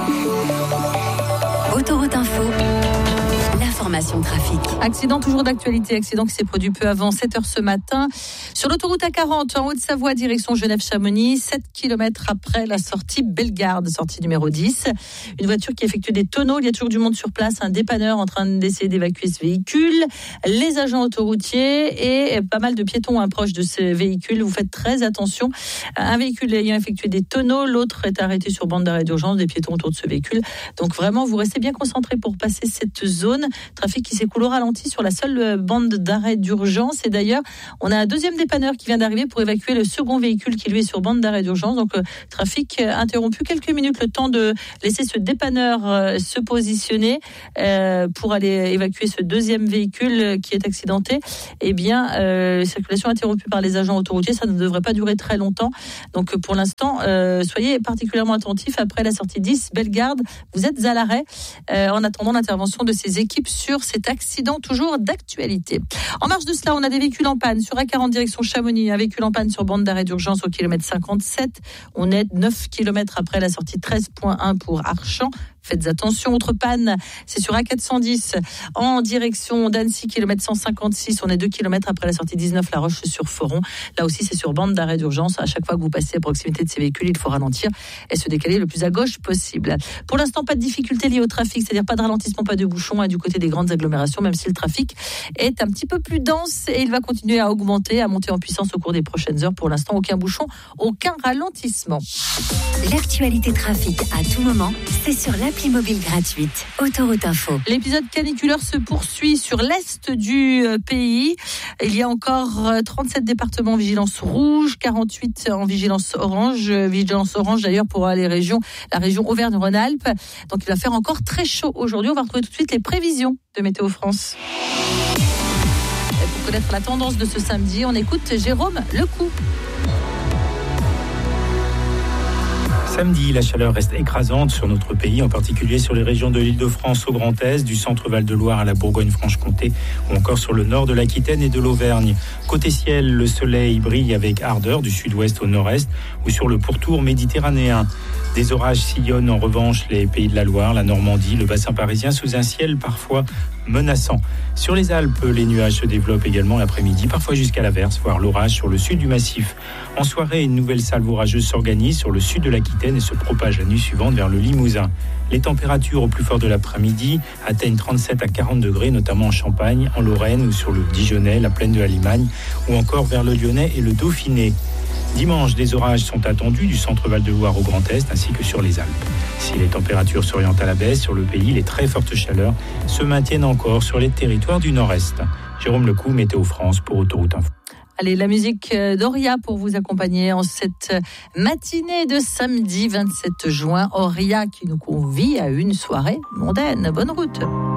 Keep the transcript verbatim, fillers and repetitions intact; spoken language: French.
Autoroute Info, l'information trafic. Accident toujours d'actualité, accident qui s'est produit peu avant sept heures ce matin. Sur l'autoroute A quarante, en Haute-Savoie, direction Genève-Chamonix, sept kilomètres après la sortie Bellegarde, sortie numéro dix. Une voiture qui effectue des tonneaux, il y a toujours du monde sur place, un dépanneur en train d'essayer d'évacuer ce véhicule, les agents autoroutiers et pas mal de piétons proches de ce véhicule. Vous faites très attention. Un véhicule ayant effectué des tonneaux, l'autre est arrêté sur bande d'arrêt d'urgence, des piétons autour de ce véhicule. Donc vraiment, vous restez bien concentrés pour passer cette zone. Trafic qui s'écoule au ralenti sur la seule bande d'arrêt d'urgence. Et d'ailleurs, on a un deuxième dépanneur qui vient d'arriver pour évacuer le second véhicule qui lui est sur bande d'arrêt d'urgence. Donc, euh, trafic interrompu quelques minutes, le temps de laisser ce dépanneur euh, se positionner euh, pour aller évacuer ce deuxième véhicule qui est accidenté. Eh bien, euh, circulation interrompue par les agents autoroutiers, ça ne devrait pas durer très longtemps. Donc, pour l'instant, euh, soyez particulièrement attentifs. Après la sortie dix, Bellegarde, vous êtes à l'arrêt euh, en attendant l'intervention de ces équipes sur cet accident toujours d'actualité. En marge de cela, on a des véhicules en panne sur A quarante direction Chamonix, un véhicule en panne sur bande d'arrêt d'urgence au kilomètre cinquante-sept. On est neuf kilomètres après la sortie treize point un pour Archamps. Faites attention, autre panne, c'est sur A quatre cent dix en direction d'Annecy, kilomètre cent cinquante-six. On est deux kilomètres après la sortie dix-neuf, La Roche-sur-Foron. Là aussi, c'est sur bande d'arrêt d'urgence. À chaque fois que vous passez à proximité de ces véhicules, il faut ralentir et se décaler le plus à gauche possible. Pour l'instant, pas de difficulté liée au trafic, c'est-à-dire pas de ralentissement, pas de bouchon hein, du côté des grandes agglomérations, même si le trafic est un petit peu plus dense et il va continuer à augmenter, à monter en puissance au cours des prochaines heures. Pour l'instant, aucun bouchon, aucun ralentissement. L'actualité trafic à tout moment, c'est sur l'appli mobile gratuite Autoroute Info. L'épisode caniculaire se poursuit sur l'est du pays. Il y a encore trente-sept départements en vigilance rouge, quarante-huit en vigilance orange. Vigilance orange d'ailleurs pour les régions, la région Auvergne-Rhône-Alpes. Donc il va faire encore très chaud aujourd'hui. On va retrouver tout de suite les prévisions de Météo France. Et pour connaître la tendance de ce samedi, on écoute Jérôme Lecou. Samedi, la chaleur reste écrasante sur notre pays, en particulier sur les régions de l'Île-de-France au Grand Est, du centre Val-de-Loire à la Bourgogne-Franche-Comté, ou encore sur le nord de l'Aquitaine et de l'Auvergne. Côté ciel, le soleil brille avec ardeur du sud-ouest au nord-est ou sur le pourtour méditerranéen. Des orages sillonnent en revanche les pays de la Loire, la Normandie, le bassin parisien sous un ciel parfois menaçant. Sur les Alpes, les nuages se développent également l'après-midi, parfois jusqu'à l'averse, voire l'orage sur le sud du massif. En soirée, une nouvelle salve orageuse s'organise sur le sud de l'Aquitaine et se propage la nuit suivante vers le Limousin. Les températures au plus fort de l'après-midi atteignent trente-sept à quarante degrés, notamment en Champagne, en Lorraine ou sur le Dijonais, la plaine de la Limagne, ou encore vers le Lyonnais et le Dauphiné. Dimanche, des orages sont attendus du centre Val-de-Loire au Grand Est ainsi que sur les Alpes. Si les températures s'orientent à la baisse sur le pays, les très fortes chaleurs se maintiennent encore sur les territoires du Nord-Est. Jérôme Lecou, Météo France pour Autoroute Info. Allez, la musique d'Oria pour vous accompagner en cette matinée de samedi vingt-sept juin. Oria qui nous convie à une soirée mondaine. Bonne route.